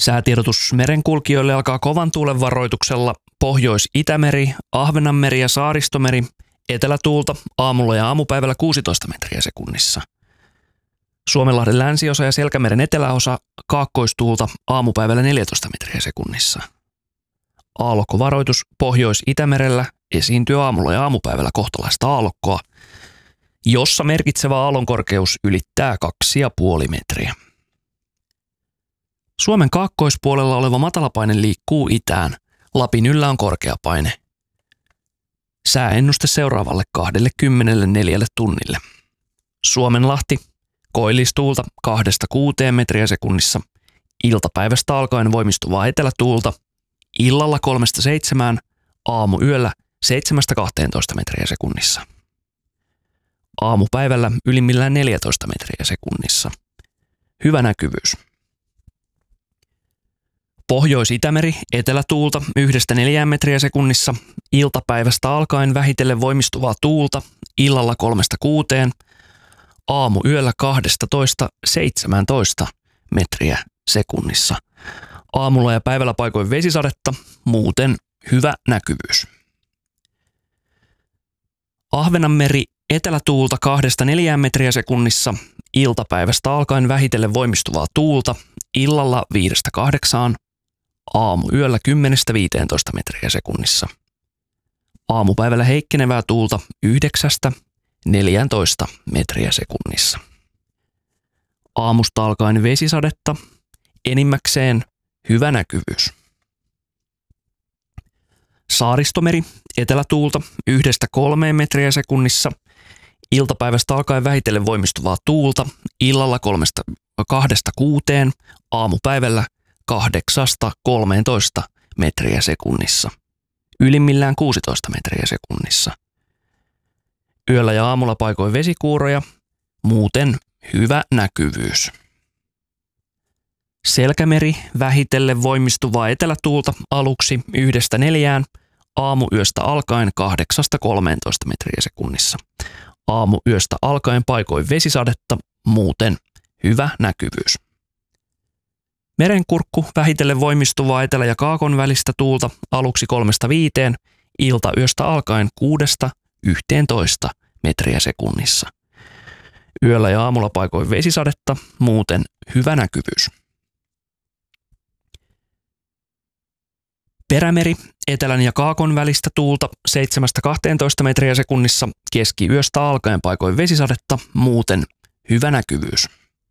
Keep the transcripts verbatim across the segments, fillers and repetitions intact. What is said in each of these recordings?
Säätiedotus merenkulkijoille alkaa kovan tuulen varoituksella. Pohjois-Itämeri, Ahvenanmeri ja Saaristomeri, etelätuulta aamulla ja aamupäivällä kuusitoista metriä sekunnissa. Suomenlahden länsiosa ja Selkämeren eteläosa kaakkoistuulta aamupäivällä neljätoista metriä sekunnissa. Aallokkovaroitus Pohjois-Itämerellä esiintyy aamulla ja aamupäivällä kohtalaista aallokkoa, jossa merkitsevä aallonkorkeus ylittää kaksi pilkku viisi metriä. Suomen kaakkoispuolella oleva matalapaine liikkuu itään. Lapin yllä on korkeapaine. Sääennuste seuraavalle kaksikymmentäneljä tunnille. Suomenlahti koillistuulta kahdesta kuuteen metriä sekunnissa. Iltapäivästä alkaen voimistuvaa etelätuulta. Illalla kolmesta seitsemään. Aamuyöllä seitsemästä kahteentoista metriä sekunnissa. Aamupäivällä ylimmillään neljätoista metriä sekunnissa. Hyvä näkyvyys. Pohjois-Itämeri etelätuulta yhdestä neljään metriä sekunnissa. Iltapäivästä alkaen vähitellen voimistuvaa tuulta. Illalla kolmesta kuuteen. Aamuyöllä kahdestatoista seitsemääntoista metriä sekunnissa. Aamulla ja päivällä paikoin vesisadetta, muuten hyvä näkyvyys. Ahvenanmeri etelätuulta kahdesta neljään metriä sekunnissa. Iltapäivästä alkaen vähitellen voimistuvaa tuulta. Illalla viidestä kahdeksaan. Aamuyöllä kymmenestä viiteentoista metriä sekunnissa. Aamupäivällä heikkenevää tuulta yhdeksästä neljääntoista metriä sekunnissa. Aamusta alkaen vesisadetta, enimmäkseen hyvä näkyvyys. Saaristomeri etelätuulta yhdestä kolmeen metriä sekunnissa. Iltapäivästä alkaen vähitellen voimistuvaa tuulta. Illalla kolmesta kahdesta kuuteen. Aamupäivällä kahdeksasta kolmeentoista metriä sekunnissa. Ylimmillään kuusitoista metriä sekunnissa. Yöllä ja aamulla paikoin vesikuuroja, muuten hyvä näkyvyys. Selkämeri vähitellen voimistuvaa etelätuulta aluksi yhdestä neljään, aamuyöstä alkaen kahdeksasta kolmeentoista metriä sekunnissa. Aamuyöstä alkaen paikoin vesisadetta, muuten hyvä näkyvyys. Merenkurkku vähitellen voimistuvaa etelä- ja kaakon välistä tuulta aluksi kolmesta viiteen, iltayöstä alkaen kuudesta yhteentoista metriä sekunnissa. Yöllä ja aamulla paikoin vesisadetta, muuten hyvä näkyvyys. Perämeri etelän ja kaakon välistä tuulta seitsemästä kahteentoista metriä sekunnissa, keskiyöstä alkaen paikoin vesisadetta, muuten hyvä näkyvyys.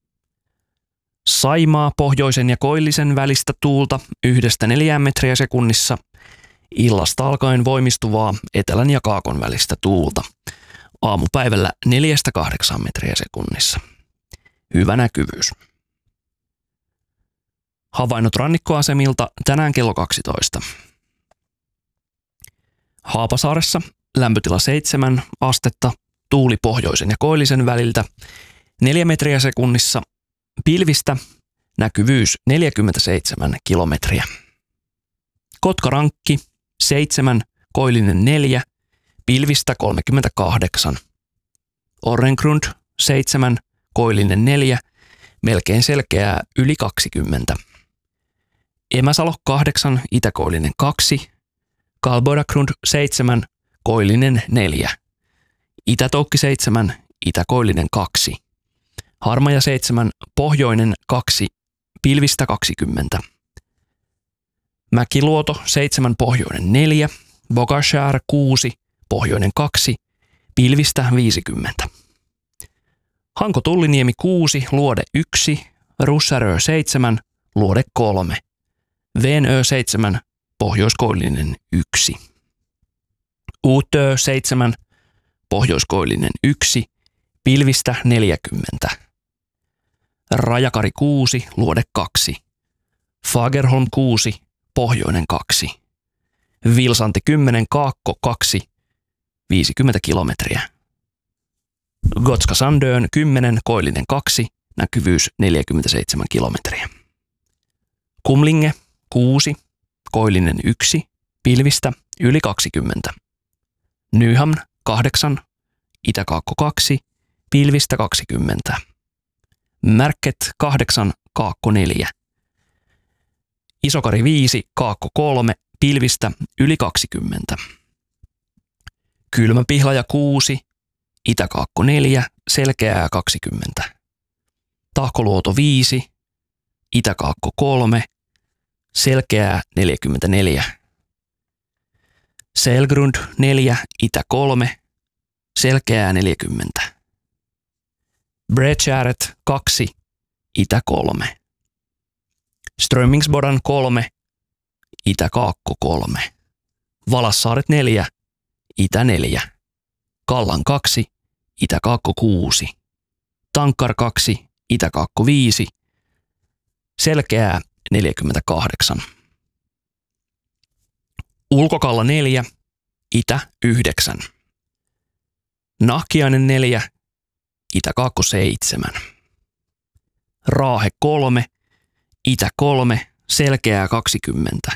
Saimaa pohjoisen ja koillisen välistä tuulta yhdestä neljään metriä sekunnissa, illasta alkaen voimistuvaa etelän ja kaakon välistä tuulta. Aamupäivällä neljästä kahdeksaan metriä sekunnissa. Hyvä näkyvyys. Havainnot rannikkoasemilta tänään kello kaksitoista. Haapasaaressa lämpötila seitsemän astetta, tuuli pohjoisen ja koillisen väliltä neljä metriä sekunnissa. Pilvistä näkyvyys neljäkymmentäseitsemän kilometriä. Kotkarankki seitsemän, koillinen neljä, pilvistä kolmekymmentäkahdeksan. Orrengrund seitsemän, koillinen neljä, melkein selkeää yli kaksikymmentä. Emäsalo kahdeksan, itäkoillinen kaksi. Kalbodagrund seitsemän, koillinen neljä. Itätoukki seitsemän, itäkoillinen kaksi. Harmaja seitsemän, pohjoinen kaksi, pilvistä kaksikymmentä. Mäkiluoto seitsemän, pohjoinen neljä. Bogashär kuusi, pohjoinen kaksi, pilvistä viisikymmentä. Hanko Tulliniemi kuusi, luode yksi, Russärö seitsemän, luode kolme. Venö seitsemän, pohjoiskoillinen yksi. Uutö seitsemän, pohjoiskoillinen yksi, pilvistä neljäkymmentä. Rajakari kuusi, luode kaksi. Fagerholm kuusi, pohjoinen kaksi. Vilsanti kymmenen, kaakko kaksi, viisikymmentä kilometriä. Gotska Sandön kymmenen, koillinen kaksi, näkyvyys neljäkymmentäseitsemän kilometriä. Kumlinge kuusi, koillinen yksi, pilvistä yli kaksikymmentä. Nyhamn kahdeksan, itäkaakko kaksi, pilvistä kaksikymmentä. Märket kahdeksan, kaakko neljä. Isokari viisi, Kaakko kolme, pilvistä yli kaksikymmentä. Kylmäpihlaja kuusi, Itäkaakko neljä, selkeää kaksikymmentä. Tahkoluoto viisi, Itäkaakko kolme, selkeää neljäkymmentäneljä. Selgrund neljä, Itä kolme, selkeää neljäkymmentä. Bredgäret kaksi, Itä kolme. Strömingsbodan kolme, Itäkaakko kolme. Valassaaret neljä, Itä neljä. Kallan kaksi, Itäkaakko kuusi. Tankkar kaksi, Itäkaakko viisi. Selkeää neljäkymmentäkahdeksan. Ulkokalla neljä, Itä yhdeksän. Nahkiainen neljä, Itäkaakko seitsemän. Raahe kolme, Itä kolme, selkeää kaksikymmentä.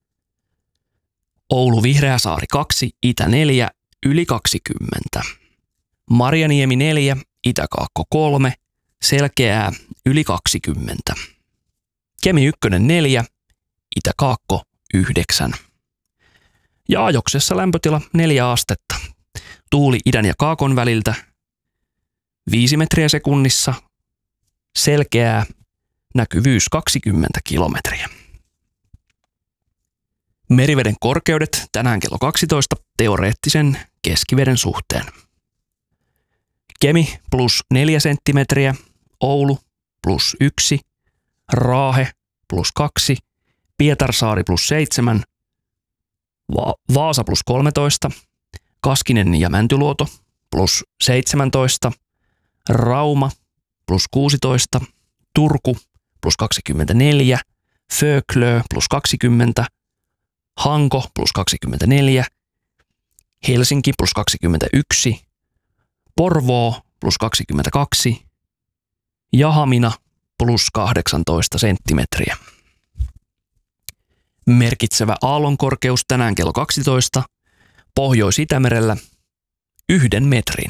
Oulu Vihreäsaari kaksi, Itä neljä, yli kaksikymmentä. Marjaniemi neljä, Itäkaakko kolme, selkeää yli kaksikymmentä. Kemi yksi neljä, Itäkaakko yhdeksän. Ja Ajoksessa lämpötila neljä astetta. Tuuli idän ja kaakon väliltä viisi metriä sekunnissa, selkeää, näkyvyys kaksikymmentä kilometriä. Meriveden korkeudet tänään kello kaksitoista teoreettisen keskiveden suhteen. Kemi plus neljä senttimetriä, Oulu plus yksi, Raahe plus kaksi, Pietarsaari plus seitsemän, Va- Vaasa plus kolmetoista, Kaskinen ja Mäntyluoto plus seitsemäntoista, Rauma plus kuusitoista, Turku plus kaksikymmentäneljä, Föklö plus kaksikymmentä, Hanko plus kaksikymmentäneljä, Helsinki plus kaksikymmentäyksi, Porvoo plus kaksikymmentäkaksi ja Hamina plus kahdeksantoista senttimetriä. Merkitsevä aallonkorkeus tänään kello kaksitoista, Pohjois-Itämerellä yhden metrin.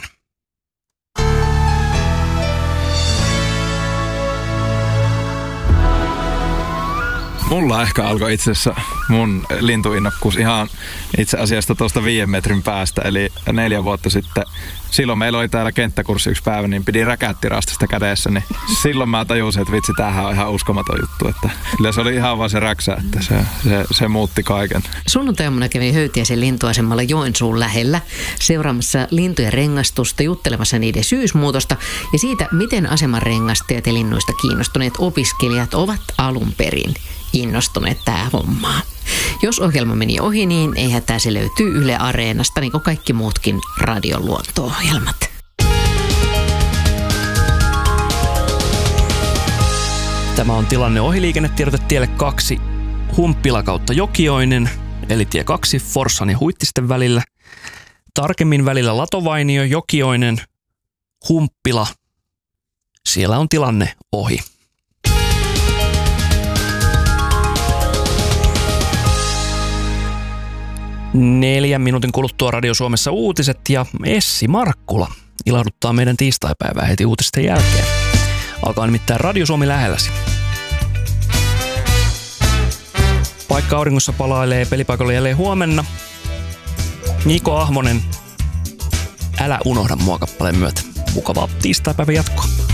Mulla ehkä alkoi itse asiassa mun lintuinnokkuus ihan itse asiassa tuosta viiden metrin päästä, eli neljä vuotta sitten. Silloin meillä oli täällä kenttäkurssi yksi päivä, niin pidi räkättirastista kädessä, niin silloin mä tajusin, että vitsi, tämähän on ihan uskomaton juttu. Että se oli ihan vaan se räksä, että se, se, se muutti kaiken. Sunnuntaina kävin Höytiäisen lintuasemalla Joensuun lähellä seuraamassa lintujen rengastusta, juttelemassa niiden syysmuutosta ja siitä, miten aseman rengastajat ja linnuista kiinnostuneet opiskelijat ovat alun perin innostuneet tää hommaa. Jos ohjelma meni ohi, niin ei hätää, se löytyy Yle Areenasta, niin kuin kaikki muutkin radion luonto-ohjelmat. Tämä on tilanne ohiliikennetiedote tielle kaksi, Humppila kautta Jokioinen, eli tie kaksi Forssan ja Huittisten välillä. Tarkemmin välillä Latovainio, Jokioinen, Humppila. Siellä on tilanne ohi. Neljän minuutin kuluttua Radio Suomessa uutiset ja Essi Markkula ilahduttaa meidän tiistaipäivää heti uutisten jälkeen. Alkaa nimittäin Radio Suomi lähelläsi. Paikka auringossa palailee pelipaikalle jälleen huomenna. Niko Ahmonen, Älä unohda mua -kappaleen myötä. Mukavaa tiistaipäivän jatkoa.